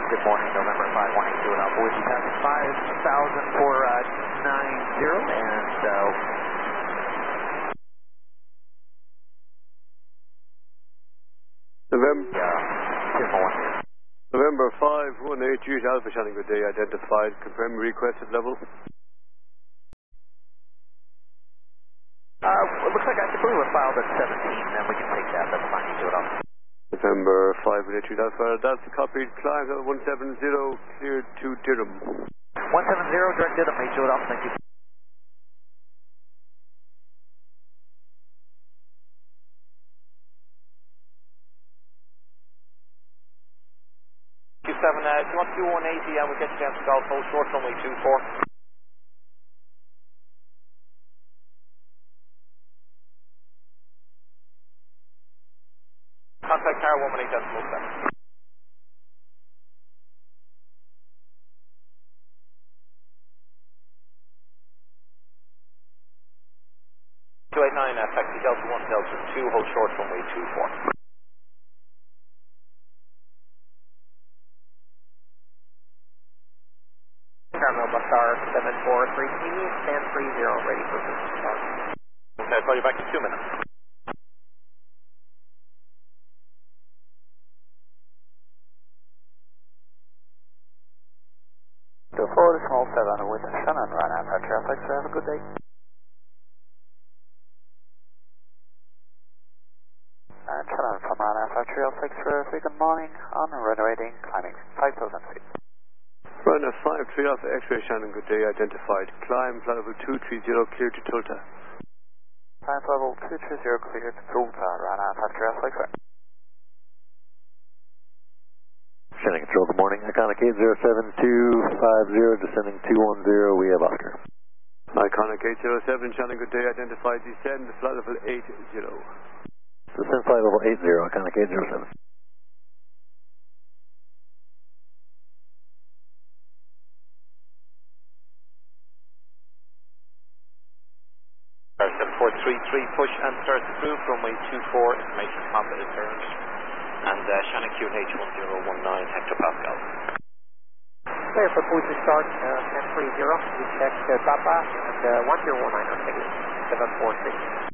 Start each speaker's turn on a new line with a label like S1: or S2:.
S1: Good morning, November 5182 and Alpha Whiskey, passing 5,000 for 90
S2: November 5182 Alpha Shannon, good day, identified, confirm requested level.
S1: It looks like I believe it was filed at 17, then we can take that, that's fine, you do it off.
S2: November 5182 Alpha, that's copied, climb level 170, cleared to Durham.
S1: 170, direct Durham, you do it off, thank you.
S3: Q7, if you want Q180, we'll get you down to Golf Coast, short runway 24. Contact car 118.7. Taxi Delta 1, Delta 2, hold short runway 24.
S1: Carmel Bastar 743, can you stand 30, ready for business start?
S3: Okay, I'll call you back in 2 minutes.
S1: To forward small 7 with Shannon, right after traffic, so have a good day. Shannon from Rana Factory L6 for a good morning on runway climbing 5,000 feet.
S2: Runner 53 Alpha X-ray Shannon, good day, identified, climb flight level 230, clear to Tulta.
S1: Climb level 230, clear to Tulta, Rana Factory L6.
S4: Shannon Control, good morning. Iconic 807-250, descending 210, we have Oscar.
S2: Iconic 807 Shannon, good day, identified, descend flight level 80.
S4: Descend flight level 80, Iconic 807.
S3: Star 7433, push and start approved, runway 24, information combat is turned. And Shannon QH 1019 hectopascals.
S1: Okay, for push to start 1030, we check Papa and 1019 ticket 746.